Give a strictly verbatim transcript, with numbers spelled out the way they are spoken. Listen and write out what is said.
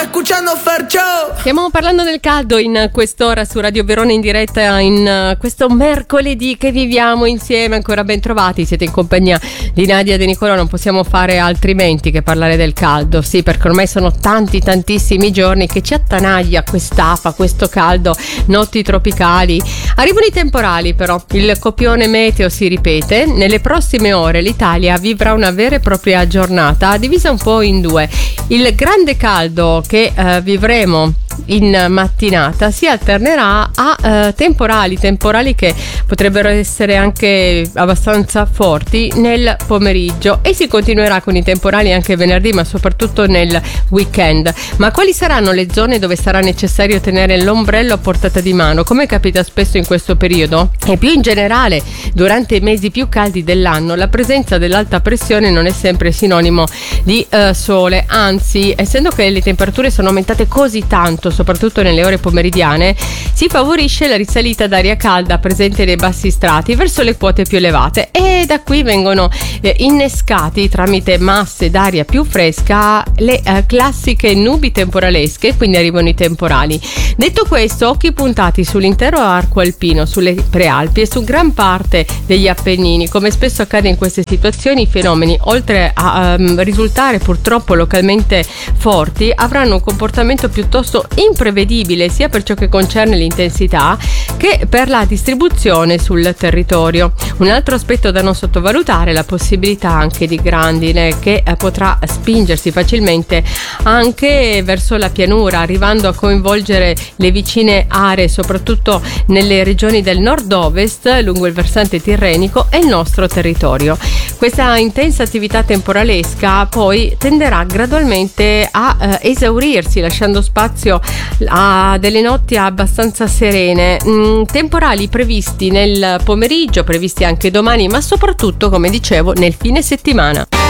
escuchando Fercho. Stiamo parlando del caldo in quest'ora su Radio Verona in diretta in uh, questo mercoledì che viviamo insieme. Ancora ben trovati, siete in compagnia di Nadia De Nicolò. Non possiamo fare altrimenti che parlare del caldo, sì, perché ormai sono tanti tantissimi giorni che ci attanaglia quest'afa, questo caldo, notti tropicali. Arrivano i temporali, però il copione meteo si ripete. Nelle prossime ore l'Italia vivrà una vera e propria giornata divisa un po' in due. Il grande caldo che uh, vivremo in mattinata si alternerà a uh, temporali, temporali che potrebbero essere anche abbastanza forti nel pomeriggio, e si continuerà con i temporali anche venerdì, ma soprattutto nel weekend. Ma quali saranno le zone dove sarà necessario tenere l'ombrello a portata di mano, come capita spesso in questo periodo? E più in generale, durante i mesi più caldi dell'anno, la presenza dell'alta pressione non è sempre sinonimo di uh, sole, anzi, essendo che le temperature sono aumentate così tanto, soprattutto nelle ore pomeridiane, si favorisce la risalita d'aria calda presente nei bassi strati verso le quote più elevate, e da qui vengono eh, innescati tramite masse d'aria più fresca le eh, classiche nubi temporalesche, quindi arrivano i temporali. Detto questo, occhi puntati sull'intero arco alpino, sulle prealpi e su gran parte degli Appennini. Come spesso accade in queste situazioni, i fenomeni, oltre a um, risultare purtroppo localmente forti, avranno un comportamento piuttosto imprevedibile sia per ciò che concerne l'intensità che per la distribuzione sul territorio. Un altro aspetto da non sottovalutare è la possibilità anche di grandine che eh, potrà spingersi facilmente anche verso la pianura, arrivando a coinvolgere le vicine aree, soprattutto nelle regioni del nord-ovest, lungo il versante tirrenico e il nostro territorio. Questa intensa attività temporalesca poi tenderà gradualmente a eh, esaurirsi, lasciando spazio a delle notti abbastanza serene. Mm, temporali previsti nel pomeriggio, previsti anche domani, ma soprattutto, come dicevo, nel fine settimana.